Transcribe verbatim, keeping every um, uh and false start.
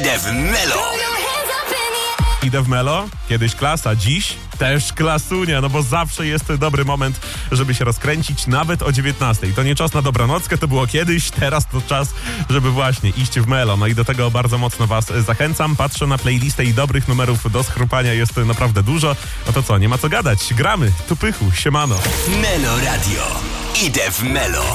Idę w Melo. Idę w Melo, kiedyś klasa, dziś też klasunia, no bo zawsze jest dobry moment, żeby się rozkręcić, nawet o dziewiętnastej. To nie czas na dobranockę, to było kiedyś, teraz to czas, żeby właśnie iść w Melo. No i do tego bardzo mocno was zachęcam. Patrzę na playlistę i dobrych numerów do schrupania jest naprawdę dużo. No to co, nie ma co gadać, gramy, tu pychu, siemano. Melo Radio. Idę w Melo.